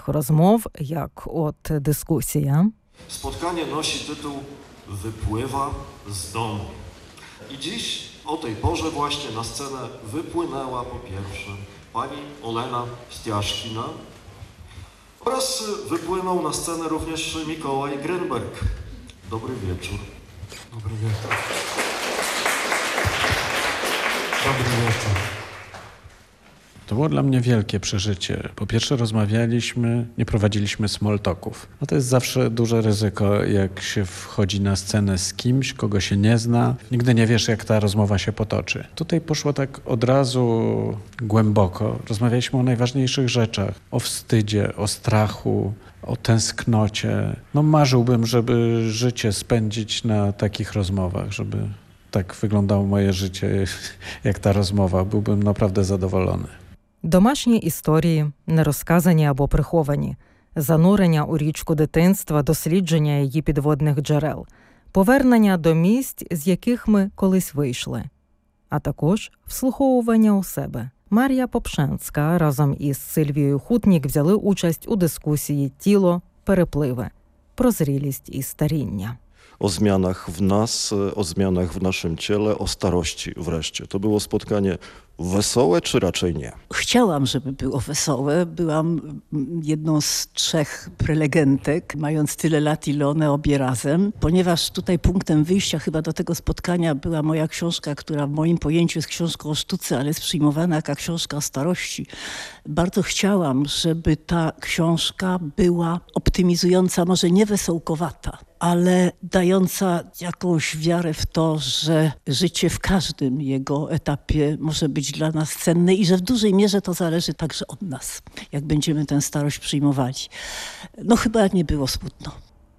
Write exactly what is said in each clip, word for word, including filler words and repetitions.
таких розмов, як от дискусія. Spotkanie nosi tytuł Wypływa z domu. I dziś o tej porze właśnie na scenę wypłynęła po pierwsze pani Olena Stiaszkina oraz wypłynął na scenę również Mikołaj Grenberg. Dobry wieczór. Dobry wieczór. Dobry wieczór. To było dla mnie wielkie przeżycie. Po pierwsze rozmawialiśmy, nie prowadziliśmy small talków. A to jest zawsze duże ryzyko, jak się wchodzi na scenę z kimś, kogo się nie zna. Nigdy nie wiesz, jak ta rozmowa się potoczy. Tutaj poszło tak od razu głęboko. Rozmawialiśmy o najważniejszych rzeczach. O wstydzie, o strachu, o tęsknocie. No marzyłbym, żeby życie spędzić na takich rozmowach, żeby tak wyglądało moje życie, jak ta rozmowa. Byłbym naprawdę zadowolony. Домашні історії, нерозказані або приховані, занурення у річку дитинства, дослідження її підводних джерел, повернення до місць, з яких ми колись вийшли, а також вслуховування у себе. Марія Попшенська разом із Сильвією Хутнік взяли участь у дискусії «Тіло, перепливи. Про зрілість і старіння». O zmianach w nas, o zmianach w naszym ciele, o starości wreszcie. To było spotkanie wesołe, czy raczej nie? Chciałam, żeby było wesołe. Byłam jedną z trzech prelegentek, mając tyle lat, ile one obie razem. Ponieważ tutaj punktem wyjścia chyba do tego spotkania była moja książka, która w moim pojęciu jest książką o sztuce, ale jest przyjmowana jako książka o starości. Bardzo chciałam, żeby ta książka była optymizująca, może nie wesołkowata, ale dająca jakąś wiarę w to, że życie w każdym jego etapie może być dla nas cenne i że w dużej mierze to zależy także od nas, jak będziemy tę starość przyjmowali. No chyba nie było smutno.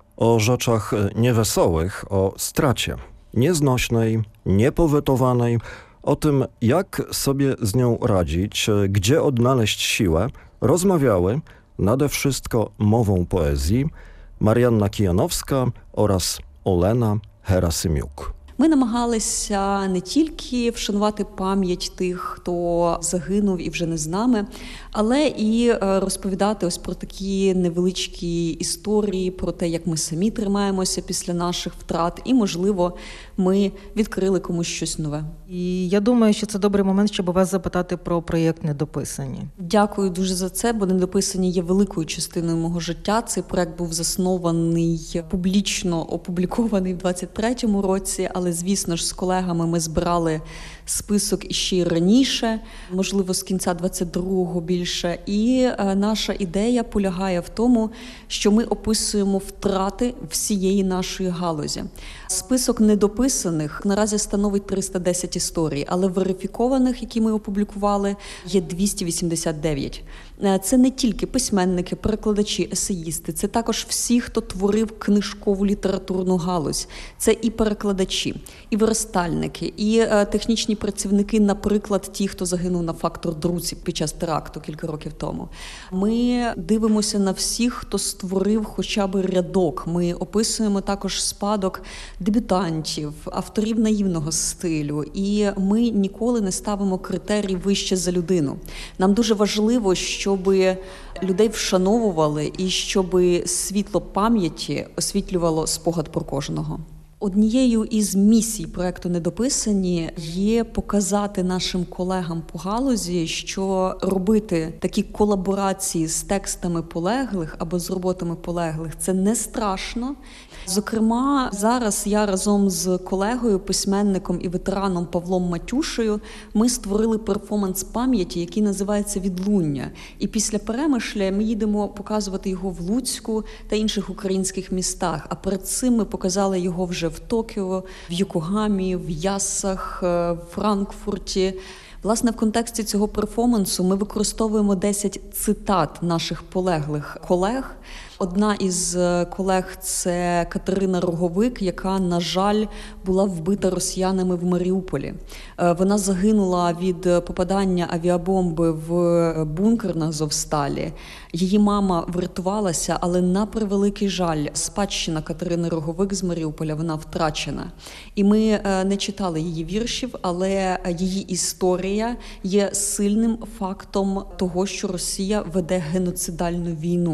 O rzeczach niewesołych, o stracie, nieznośnej, niepowetowanej, o tym, jak sobie z nią radzić, gdzie odnaleźć siłę, rozmawiały nade wszystko mową poezji Мар'янна Кіяновська oraz Олена Герасимюк. Ми намагалися не тільки вшанувати пам'ять тих, хто загинув і вже не з нами, але і розповідати ось про такі невеличкі історії, про те, як ми самі тримаємося після наших втрат, і, можливо, ми відкрили комусь щось нове. І я думаю, що це добрий момент, щоб вас запитати про проєкт «Недописані». Дякую дуже за це, бо «Недописані» є великою частиною мого життя. Цей проєкт був заснований, публічно опублікований в двадцять третьому році, але, звісно ж, з колегами ми збирали список іще й раніше, можливо, з кінця двадцять другого більше. І е, наша ідея полягає в тому, що ми описуємо втрати всієї нашої галузі. Список недописаних наразі становить триста десять історій, але верифікованих, які ми опублікували, є двісті вісімдесят дев'ять. Це не тільки письменники, перекладачі, есеїсти, це також всі, хто творив книжкову літературну галузь. Це і перекладачі, і верстальники, і технічні працівники, наприклад, ті, хто загинув на «Фактор Друці» під час теракту кілька років тому. Ми дивимося на всіх, хто створив хоча б рядок. Ми описуємо також спадок дебютантів, авторів наївного стилю. І ми ніколи не ставимо критерій вище за людину. Нам дуже важливо, щоб людей вшановували і щоб світло пам'яті освітлювало спогад про кожного. Однією із місій проєкту «Недописані» є показати нашим колегам по галузі, що робити такі колаборації з текстами полеглих або з роботами полеглих – це не страшно. Зокрема, зараз я разом з колегою, письменником і ветераном Павлом Матюшею ми створили перформанс пам'яті, який називається «Відлуння». І після Перемишля ми їдемо показувати його в Луцьку та інших українських містах. А перед цим ми показали його вже в Токіо, в Йокогамі, в Яссах, в Франкфурті. Власне, в контексті цього перформансу ми використовуємо десять цитат наших полеглих колег. Одна із колег – це Катерина Роговик, яка, на жаль, була вбита росіянами в Маріуполі. Вона загинула від попадання авіабомби в бункер на Азовсталі. Її мама врятувалася, але на превеликий жаль, спадщина Катерини Роговик з Маріуполя, вона втрачена. І ми не читали її віршів, але її історія є сильним фактом того, що Росія веде геноцидальну війну.